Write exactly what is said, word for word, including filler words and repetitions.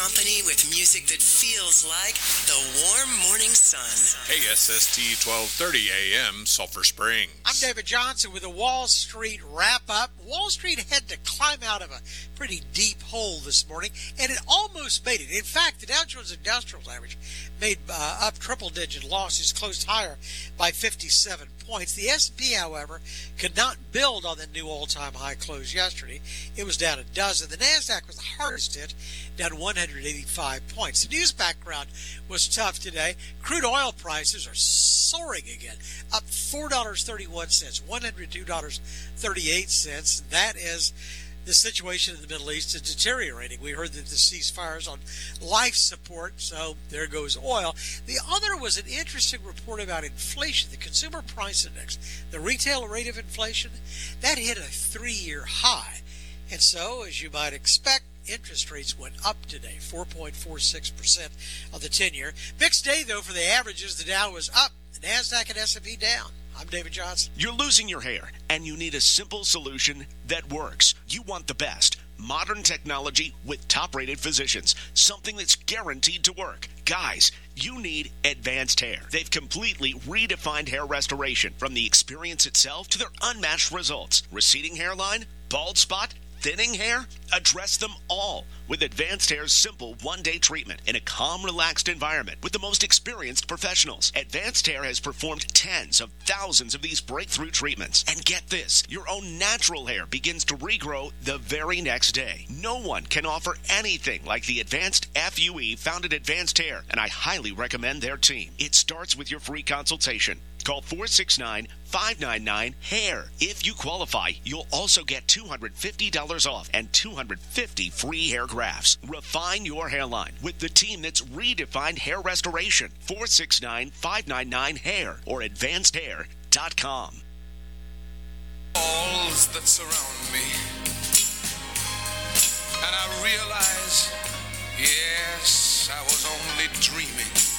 company with music that feels like the warm morning sun. K S S T twelve thirty A M, Sulphur Springs. I'm David Johnson with a Wall Street wrap-up. Wall Street had to climb out of a pretty deep hole this morning, and it almost made it. In fact, the Dow Jones Industrial Average made uh, up triple-digit losses, closed higher by fifty-seven points. The S and P, however, could not build on the new all-time high close yesterday. It was down a dozen. The NASDAQ was the hardest hit, down one hundred eighty-five points. The news background was tough today. Crude oil prices are soaring again, up four dollars and thirty-one cents, one hundred two dollars and thirty-eight cents. That is the situation in the Middle East is deteriorating. We heard that the ceasefire's on life support, so there goes oil. The other was an interesting report about inflation, the consumer price index, the retail rate of inflation, that hit a three-year high. And so, as you might expect, interest rates went up today, four point four six percent on the ten-year. Mixed day, though, for the averages. The Dow was up, the NASDAQ and S and P down. I'm David Johnson. You're losing your hair, and you need a simple solution that works. You want the best. Modern technology with top-rated physicians. Something that's guaranteed to work. Guys, you need Advanced Hair. They've completely redefined hair restoration, from the experience itself to their unmatched results. Receding hairline, bald spot, thinning hair? Address them all with Advanced Hair's simple one-day treatment in a calm, relaxed environment with the most experienced professionals. Advanced Hair has performed tens of thousands of these breakthrough treatments. And get this, your own natural hair begins to regrow the very next day. No one can offer anything like the Advanced F U E found at Advanced Hair, and I highly recommend their team. It starts with your free consultation. Call four six nine, five nine nine, HAIR. If you qualify, you'll also get two hundred fifty dollars off and two hundred fifty free hair grafts. Refine your hairline with the team that's redefined hair restoration. four six nine, five nine nine, HAIR or advanced hair dot com. Walls that surround me, and I realize, yes, I was only dreaming.